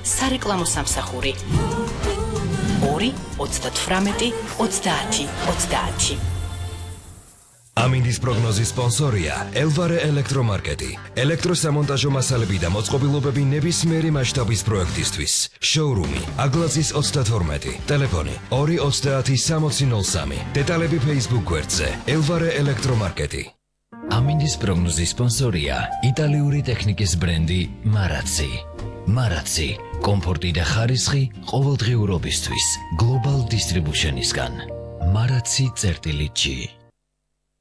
სარეკლამო სამსახური 2 38 30 30. ამინდის პროგნოზის სპონსორია ელვარე ელექტრომარკეტი. ელექტროსამონტაჟო მასალები და მოწყობილობები ნებისმიერი მასშტაბის პროექტისთვის. შოურუმი აგლაძის 32. ტელეფონი 230 დეტალები Facebook გვერდზე ელვარე ელექტრომარკეტი. ამინდის პროგნოზის სპონსორია იტალიური ტექნიკის ბრენდი მარაცი. მარაცი კომფორტი და ხარისხი ყოველდღიურობისთვის გლობალ დისტრიბუშენისგან. მარაცი წერტილი G.